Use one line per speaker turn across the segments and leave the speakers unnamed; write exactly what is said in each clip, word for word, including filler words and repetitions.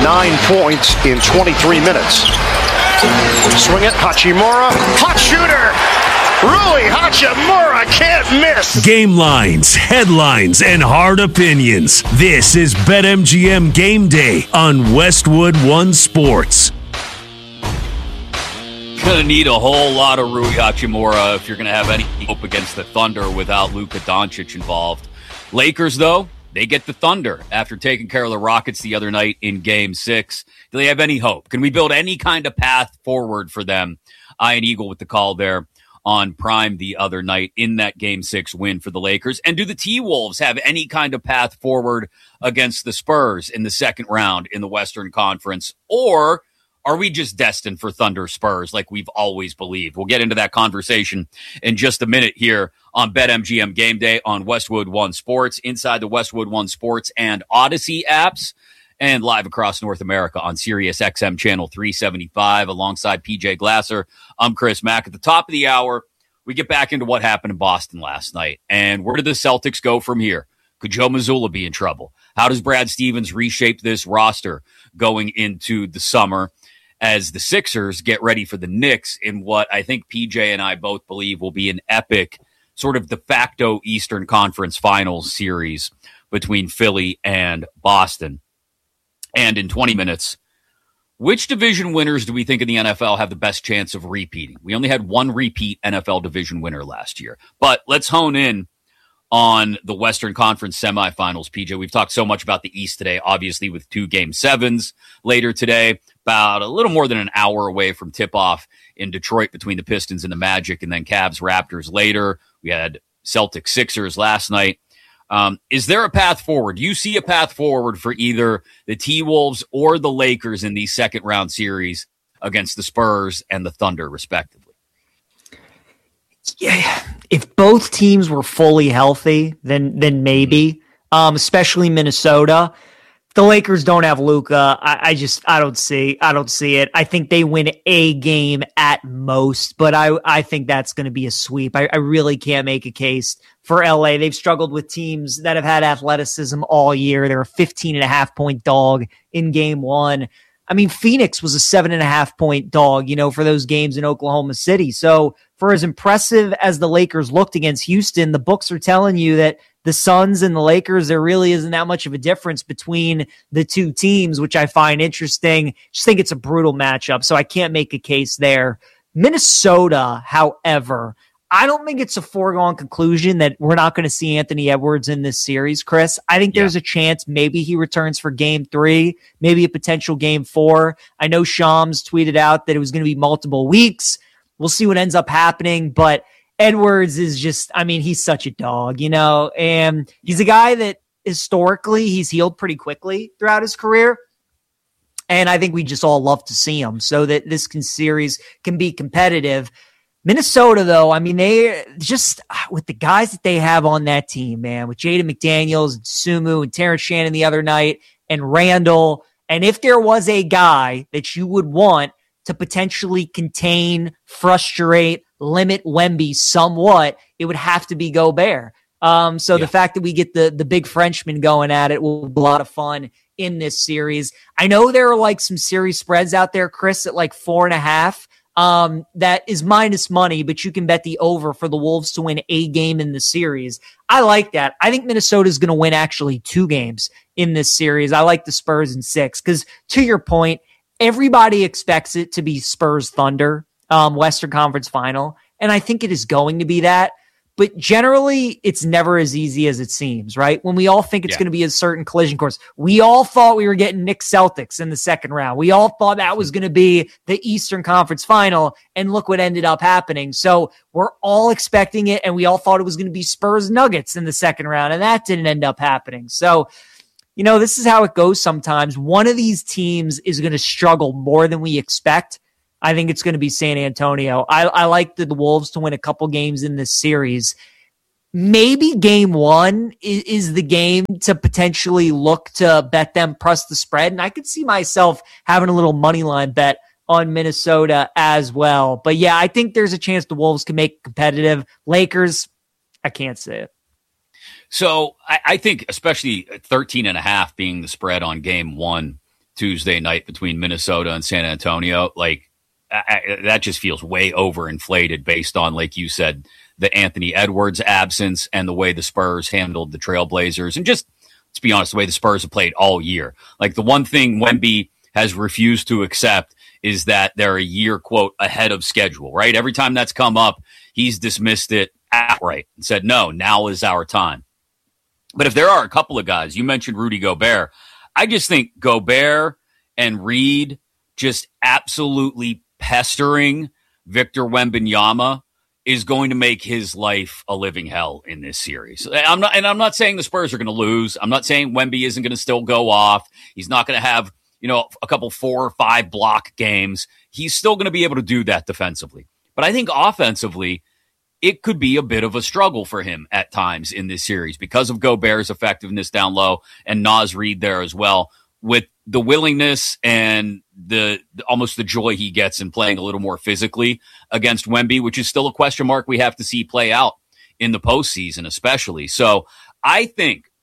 nine points in twenty-three minutes. Swing it, Hachimura, hot shooter. Rui Hachimura can't miss.
Game lines, headlines, and hard opinions. This is BetMGM Game Day on Westwood One Sports.
Gonna need a whole lot of Rui Hachimura if you're gonna have any hope against the Thunder without Luka Doncic involved. Lakers, though, they get the Thunder after taking care of the Rockets the other night in Game Six. Do they have any hope? Can we build any kind of path forward for them? Ian Eagle with the call there on Prime the other night in that Game Six win for the Lakers. And do the T-Wolves have any kind of path forward against the Spurs in the second round in the Western Conference? Or are we just destined for Thunder Spurs like we've always believed? We'll get into that conversation in just a minute here on BetMGM Game Day on Westwood One Sports, inside the Westwood One Sports and Odyssey apps, and live across North America on Sirius X M Channel three seventy-five alongside P J Glasser. I'm Chris Mack. At the top of the hour, we get back into what happened in Boston last night. And where did the Celtics go from here? Could Joe Mazzulla be in trouble? How does Brad Stevens reshape this roster going into the summer as the Sixers get ready for the Knicks in what I think P J and I both believe will be an epic sort of de facto Eastern Conference Finals series between Philly and Boston? And in twenty minutes, which division winners do we think in the N F L have the best chance of repeating? We only had one repeat N F L division winner last year. But let's hone in on the Western Conference semifinals, P J. We've talked so much about the East today, obviously with two game sevens later today, about a little more than an hour away from tip-off in Detroit between the Pistons and the Magic, and then Cavs-Raptors later. We had Celtics-Sixers last night. Um, is there a path forward? Do you see a path forward for either the T-Wolves or the Lakers in these second-round series against the Spurs and the Thunder, respectively?
Yeah, if both teams were fully healthy, then then maybe, um, especially Minnesota. The Lakers don't have Luka. I, I just I don't see I don't see it. I think they win a game at most, but I I think that's going to be a sweep. I, I really can't make a case for L A. They've struggled with teams that have had athleticism all year. They're a fifteen and a half point dog in game one. I mean, Phoenix was a seven and a half point dog, you know, for those games in Oklahoma City. So for as impressive as the Lakers looked against Houston, the books are telling you that the Suns and the Lakers, there really isn't that much of a difference between the two teams, which I find interesting. Just think it's a brutal matchup, so I can't make a case there. Minnesota, however, I don't think it's a foregone conclusion that we're not going to see Anthony Edwards in this series, Chris. I think there's yeah. a chance maybe he returns for game three, maybe a potential game four. I know Shams tweeted out that it was going to be multiple weeks. We'll see what ends up happening, but Edwards is just, I mean, he's such a dog, you know, and he's a guy that historically he's healed pretty quickly throughout his career. And I think we just all love to see him so that this can, series can be competitive. Minnesota, though, I mean, they just, with the guys that they have on that team, man, with Jaden McDaniels and Sumu and Terrence Shannon the other night and Randall. And if there was a guy that you would want to potentially contain, frustrate, limit Wemby somewhat, it would have to be Gobert. Um, so yeah. the fact that we get the, the big Frenchman going at it will be a lot of fun in this series. I know there are like some series spreads out there, Chris, at like four and a half. Um, that is minus money, but you can bet the over for the Wolves to win a game in the series. I like that. I think Minnesota is going to win actually two games in this series. I like the Spurs in six because, to your point, everybody expects it to be Spurs Thunder, um, Western Conference Final, and I think it is going to be that. But generally, it's never as easy as it seems, right? When we all think it's yeah. going to be a certain collision course, we all thought we were getting Knicks Celtics in the second round. We all thought that was going to be the Eastern Conference Final, and look what ended up happening. So we're all expecting it, and we all thought it was going to be Spurs Nuggets in the second round, and that didn't end up happening. So, you know, this is how it goes sometimes. One of these teams is going to struggle more than we expect. I think it's going to be San Antonio. I, I like the, the Wolves to win a couple games in this series. Maybe game one is, is the game to potentially look to bet them plus the spread. And I could see myself having a little money line bet on Minnesota as well. But yeah, I think there's a chance the Wolves can make it competitive. Lakers, I can't say it.
So I, I think especially thirteen and a half being the spread on game one Tuesday night between Minnesota and San Antonio, like I, I, that just feels way overinflated based on, like you said, the Anthony Edwards absence and the way the Spurs handled the Trailblazers. And just, let's be honest, the way the Spurs have played all year. Like the one thing Wemby has refused to accept is that they're a year, quote, ahead of schedule, right? Every time that's come up, he's dismissed it outright and said, no, now is our time. But if there are a couple of guys, you mentioned Rudy Gobert, I just think Gobert and Reed just absolutely pestering Victor Wembanyama is going to make his life a living hell in this series. I'm not, and I'm not saying the Spurs are going to lose. I'm not saying Wemby isn't going to still go off. He's not going to have, you know, a couple four or five block games. He's still going to be able to do that defensively. But I think offensively, it could be a bit of a struggle for him at times in this series because of Gobert's effectiveness down low and Naz Reid there as well, with the willingness and the almost the joy he gets in playing a little more physically against Wemby, which is still a question mark we have to see play out in the postseason, especially. So I think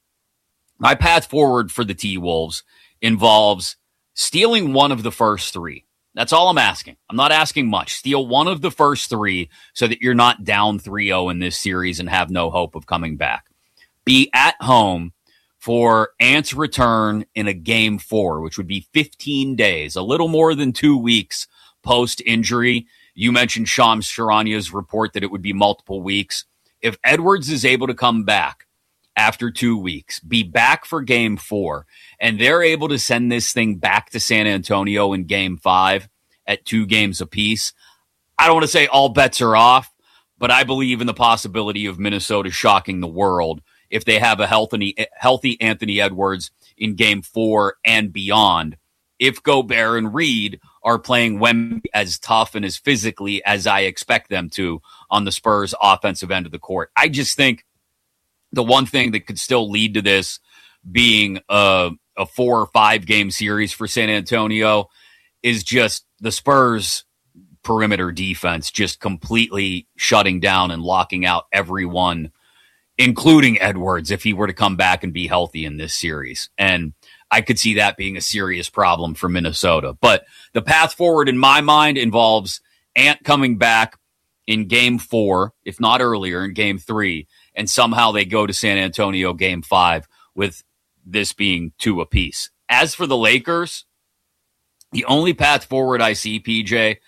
my path forward for the T-Wolves involves stealing one of the first three. That's all I'm asking. I'm not asking much. Steal one of the first three so that you're not down three oh in this series and have no hope of coming back. Be at home for Ant's return in a game four, which would be fifteen days, a little more than two weeks post-injury. You mentioned Shams Charania's report that it would be multiple weeks. If Edwards is able to come back after two weeks, be back for game four, and they're able to send this thing back to San Antonio in game five at two games apiece, I don't want to say all bets are off, but I believe in the possibility of Minnesota shocking the world if they have a healthy, healthy Anthony Edwards in game four and beyond. If Gobert and Reed are playing Wemby as tough and as physically as I expect them to on the Spurs offensive end of the court. I just think the one thing that could still lead to this being a, a four or five game series for San Antonio is just the Spurs perimeter defense just completely shutting down and locking out everyone, including Edwards, if he were to come back and be healthy in this series. And I could see that being a serious problem for Minnesota. But the path forward in my mind involves Ant coming back in game four, if not earlier, in game three, and somehow they go to San Antonio game five with this being two apiece. As for the Lakers, the only path forward I see, P J,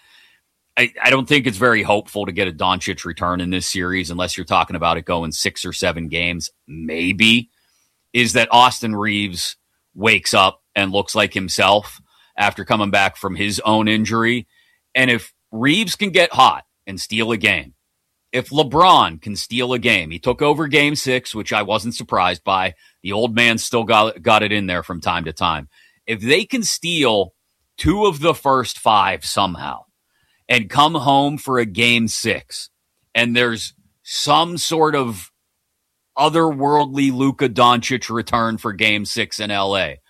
I, I don't think it's very hopeful to get a Doncic return in this series unless you're talking about it going six or seven games, maybe, is that Austin Reeves wakes up and looks like himself after coming back from his own injury. And if Reeves can get hot and steal a game, if LeBron can steal a game, he took over game six, which I wasn't surprised by. The old man still got, got it in there from time to time. If they can steal two of the first five somehow and come home for a game six, and there's some sort of otherworldly Luka Doncic return for game six in L A,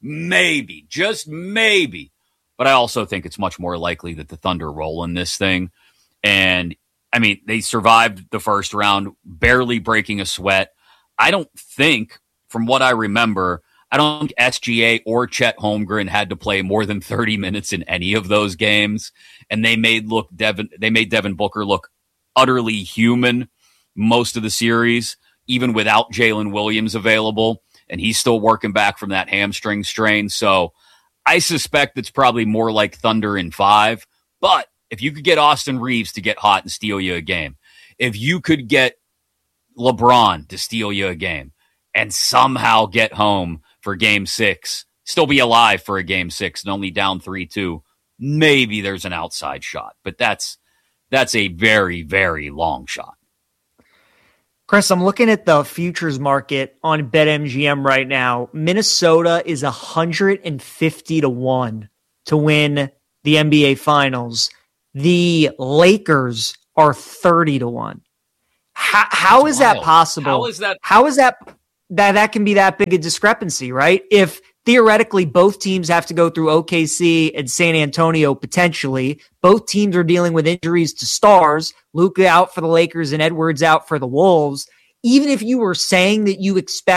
maybe, just maybe. But I also think it's much more likely that the Thunder roll in this thing. And I mean, they survived the first round, barely breaking a sweat. I don't think, from what I remember, I don't think S G A or Chet Holmgren had to play more than thirty minutes in any of those games. And they made look Devin, they made Devin Booker look utterly human most of the series, even without Jalen Williams available. And he's still working back from that hamstring strain. So I suspect it's probably more like Thunder in five. But if you could get Austin Reeves to get hot and steal you a game, if you could get LeBron to steal you a game and somehow get home for game six, still be alive for a game six and only down three two, maybe there's an outside shot. But that's that's a very, very long shot.
Chris, I'm looking at the futures market on BetMGM right now. Minnesota is one hundred fifty to one to win the N B A Finals. The Lakers are thirty to one. How, how is
wild.
that possible?
How is that?
How is that, that that can be that big a discrepancy, right? If theoretically both teams have to go through O K C and San Antonio potentially, both teams are dealing with injuries to stars, Luka out for the Lakers and Edwards out for the Wolves. Even if you were saying that you expect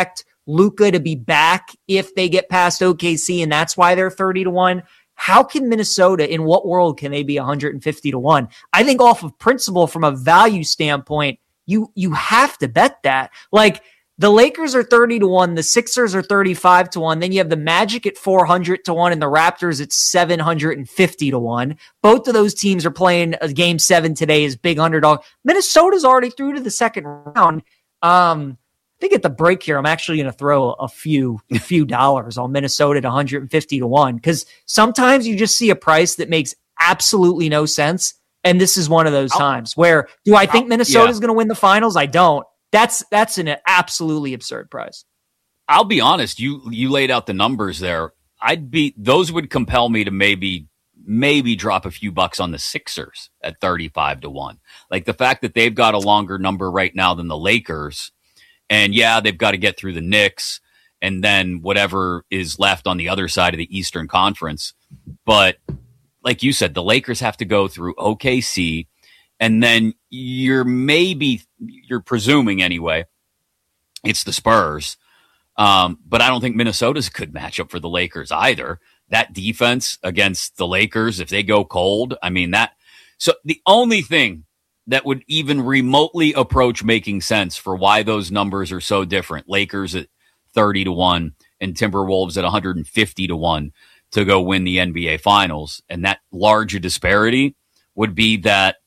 Luka to be back if they get past O K C, and that's why they're thirty to one. How can Minnesota, in what world can they be one hundred fifty to one? I think off of principle, from a value standpoint, you you have to bet that. Like, the Lakers are thirty to one, the Sixers are thirty-five to one, then you have the Magic at four hundred to one, and the Raptors at seven hundred fifty to one. Both of those teams are playing a game seven today as big underdog. Minnesota's already through to the second round. Um, I think at the break here, I'm actually going to throw a few, a few dollars on Minnesota at one hundred fifty to one, because sometimes you just see a price that makes absolutely no sense. And this is one of those I'll, times where, do I think Minnesota's yeah. going to win the finals? I don't. That's, that's an absolutely absurd price.
I'll be honest. You, you laid out the numbers there. I'd be, those would compel me to maybe, maybe drop a few bucks on the Sixers at thirty-five to one. Like, the fact that they've got a longer number right now than the Lakers. And yeah, they've got to get through the Knicks and then whatever is left on the other side of the Eastern Conference. But like you said, the Lakers have to go through O K C, and then you're maybe, you're presuming anyway, it's the Spurs. Um, but I don't think Minnesota's a good matchup for the Lakers either. That defense against the Lakers, if they go cold, I mean that. So the only thing that would even remotely approach making sense for why those numbers are so different, Lakers at thirty to one and Timberwolves at one hundred fifty to one to go win the N B A Finals, and that large a disparity, would be that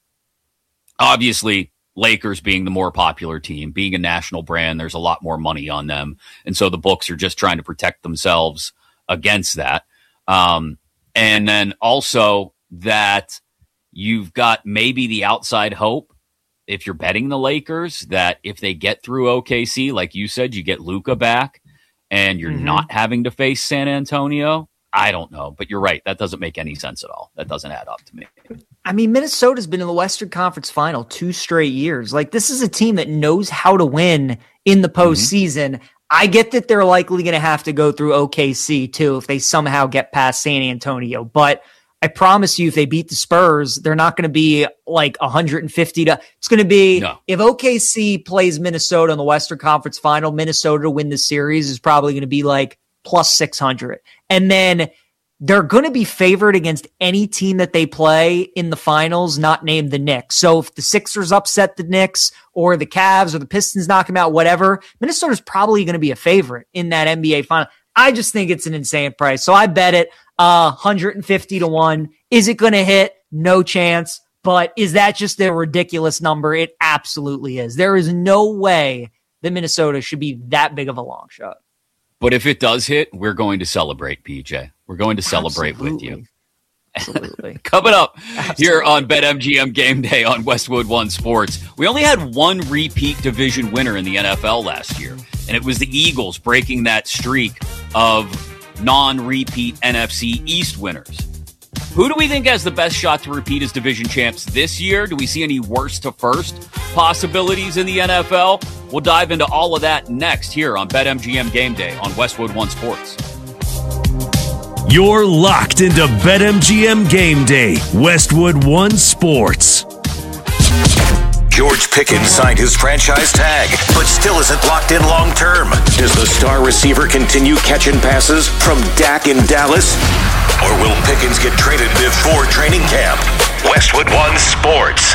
obviously Lakers being the more popular team, being a national brand, there's a lot more money on them. And so the books are just trying to protect themselves against that. Um, and then also that you've got maybe the outside hope, if you're betting the Lakers, that if they get through O K C, like you said, you get Luka back and you're mm-hmm. not having to face San Antonio. I don't know, but you're right. That doesn't make any sense at all. That doesn't add up to me.
I mean, Minnesota's been in the Western Conference Final two straight years. Like, this is a team that knows how to win in the postseason. Mm-hmm. I get that they're likely going to have to go through O K C too if they somehow get past San Antonio, but I promise you, if they beat the Spurs, they're not going to be like one hundred fifty to. It's going to be no. If O K C plays Minnesota in the Western Conference Final, Minnesota to win the series is probably going to be like plus six hundred. And then they're going to be favored against any team that they play in the finals, not named the Knicks. So if the Sixers upset the Knicks or the Cavs or the Pistons knock them out, whatever, Minnesota's probably going to be a favorite in that N B A final. I just think it's an insane price. So I bet it uh, one hundred fifty to one. Is it going to hit? No chance. But is that just a ridiculous number? It absolutely is. There is no way that Minnesota should be that big of a long shot.
But if it does hit, we're going to celebrate, P J. We're going to celebrate Absolutely. with you.
Absolutely.
Coming up Absolutely. here on BetMGM Game Day on Westwood One Sports. We only had one repeat division winner in the N F L last year, and it was the Eagles breaking that streak of non-repeat N F C East winners. Who do we think has the best shot to repeat as division champs this year? Do we see any worst to first possibilities in the N F L? We'll dive into all of that next here on BetMGM Game Day on Westwood One Sports.
You're locked into BetMGM Game Day, Westwood One Sports.
George Pickens signed his franchise tag, but still isn't locked in long term. Does the star receiver continue catching passes from Dak in Dallas? Or will Pickens get traded before training camp? Westwood One Sports.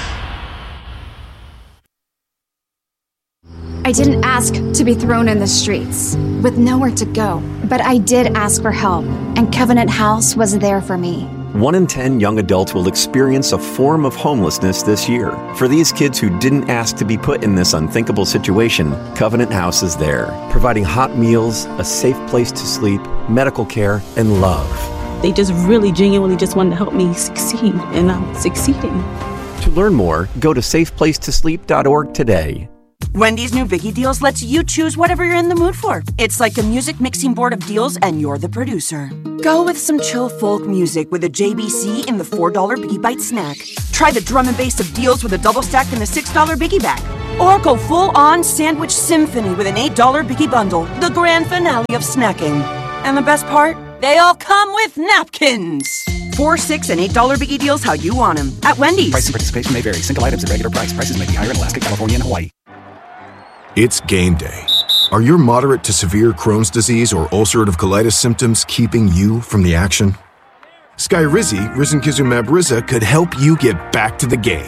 I didn't ask to be thrown in the streets with nowhere to go, but I did ask for help, and Covenant House was there for me.
One in ten young adults will experience a form of homelessness this year. For these kids who didn't ask to be put in this unthinkable situation, Covenant House is there, providing hot meals, a safe place to sleep, medical care, and love.
They just really genuinely just wanted to help me succeed, and I'm succeeding.
To learn more, go to safe place to sleep dot org today.
Wendy's new Biggie Deals lets you choose whatever you're in the mood for. It's like a music mixing board of deals, and you're the producer. Go with some chill folk music with a J B C in the four dollar Biggie Bite snack. Try the drum and bass of deals with a double stack in the six dollar Biggie Bag. Or go full-on sandwich symphony with an eight dollar Biggie Bundle, the grand finale of snacking. And the best part? They all come with napkins. Four, six, and eight dollar Biggie Deals how you want them at Wendy's.
Price and participation may vary. Single items at regular price. Prices may be higher in Alaska, California, and Hawaii.
It's game day
Are your moderate to severe Crohn's disease or ulcerative colitis symptoms keeping you from the action? Skyrizi, risankizumab Riza, could help you get back to the game.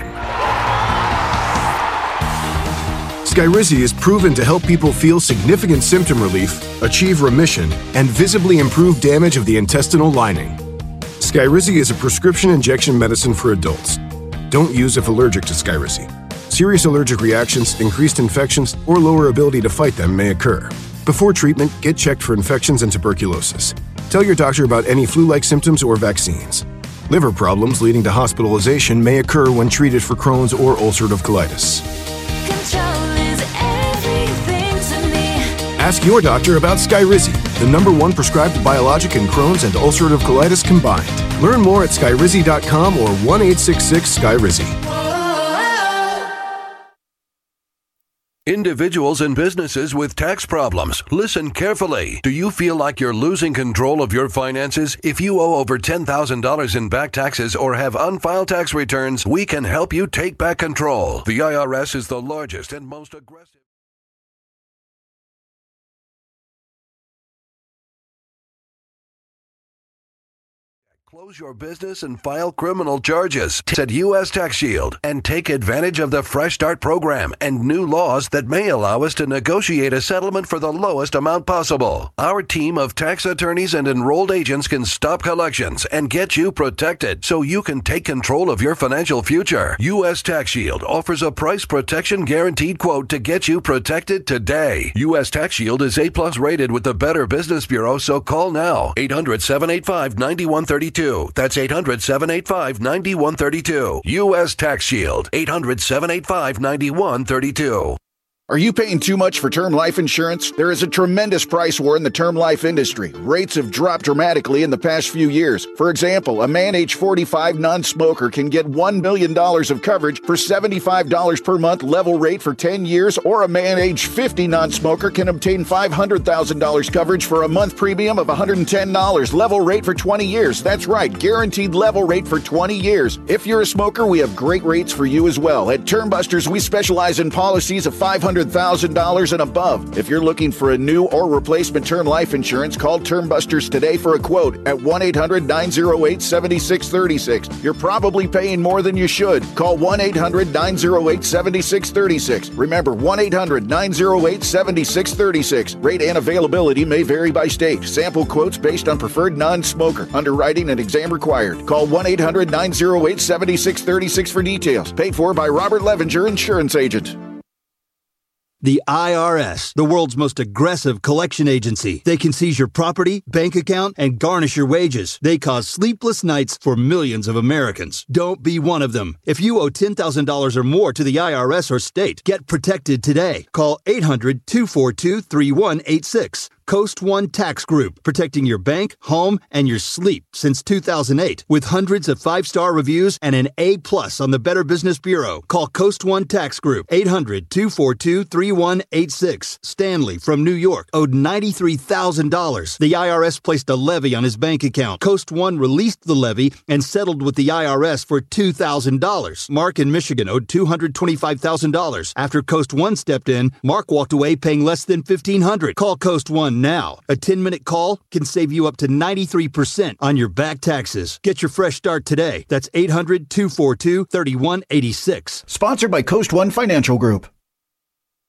Skyrizi is proven to help people feel significant symptom relief, achieve remission, and visibly improve damage of the intestinal lining. Skyrizi is a prescription injection medicine for adults. Don't use if allergic to Skyrizi. Serious allergic reactions, increased infections, or lower ability to fight them may occur. Before treatment, get checked for infections and tuberculosis. Tell your doctor about any flu-like symptoms or vaccines. Liver problems leading to hospitalization may occur when treated for Crohn's or ulcerative colitis. Ask your doctor about Skyrizi, the number one prescribed biologic in Crohn's and ulcerative colitis combined. Learn more at skyrizi dot com or one eight six six Skyrizi.
Individuals and businesses with tax problems, listen carefully. Do you feel like you're losing control of your finances? If you owe over ten thousand dollars in back taxes or have unfiled tax returns, we can help you take back control. The I R S is the largest and most aggressive. Close your business and file criminal charges at U S Tax Shield and take advantage of the Fresh Start program and new laws that may allow us to negotiate a settlement for the lowest amount possible. Our team of tax attorneys and enrolled agents can stop collections and get you protected so you can take control of your financial future. U S Tax Shield offers a price protection guaranteed quote to get you protected today. U S Tax Shield is A plus rated with the Better Business Bureau, so call now. eight hundred, seven eight five, nine one three two. That's eight hundred, seven eight five, nine one three two. U S Tax Shield. eight hundred, seven eight five, nine one three two.
Are you paying too much for term life insurance? There is a tremendous price war in the term life industry. Rates have dropped dramatically in the past few years. For example, a man age forty-five non-smoker can get one million dollars of coverage for seventy-five dollars per month level rate for ten years, or a man age fifty non-smoker can obtain five hundred thousand dollars coverage for a month premium of one hundred ten dollars level rate for twenty years. That's right, guaranteed level rate for twenty years. If you're a smoker, we have great rates for you as well. At Term Busters, we specialize in policies of five hundred thousand dollars and above. If you're looking for a new or replacement term life insurance, call Term Busters today for a quote at one eight hundred, nine oh eight, seven six three six. You're probably paying more than you should. Call one eight hundred, nine oh eight, seven six three six. Remember, one eight hundred, nine oh eight, seven six three six. Rate and availability may vary by state. Sample quotes based on preferred non-smoker. Underwriting and exam required. Call one eight hundred, nine oh eight, seven six three six for details. Paid for by Robert Levenger, insurance agent.
The I R S, the world's most aggressive collection agency. They can seize your property, bank account, and garnish your wages. They cause sleepless nights for millions of Americans. Don't be one of them. If you owe ten thousand dollars or more to the I R S or state, get protected today. Call eight hundred, two four two, three one eight six. Coast One Tax Group, protecting your bank, home, and your sleep since two thousand eight. With hundreds of five-star reviews and an A plus on the Better Business Bureau. Call Coast One Tax Group, eight hundred, two four two, three one eight six. Stanley from New York owed ninety-three thousand dollars. The I R S placed a levy on his bank account. Coast One released the levy and settled with the I R S for two thousand dollars. Mark in Michigan owed two hundred twenty-five thousand dollars. After Coast One stepped in, Mark walked away paying less than fifteen hundred dollars. Call Coast One now. A ten-minute call can save you up to ninety-three percent on your back taxes. Get your fresh start today. That's eight hundred, two four two, three one eight six.
Sponsored by Coast One Financial Group.